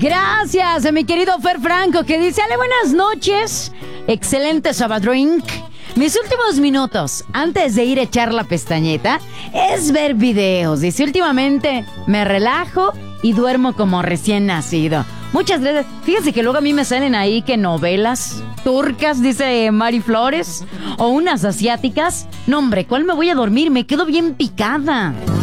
Gracias a mi querido Fer Franco, que dice: Ale, buenas noches. Excelente Sabadrink. Mis últimos minutos antes de ir a echar la pestañeta es ver videos. Dice: últimamente me relajo y duermo como recién nacido. Muchas gracias. Fíjense que luego a mí me salen ahí que novelas turcas, dice Mari Flores, o unas asiáticas. No, hombre, ¿cuál me voy a dormir? Me quedo bien picada.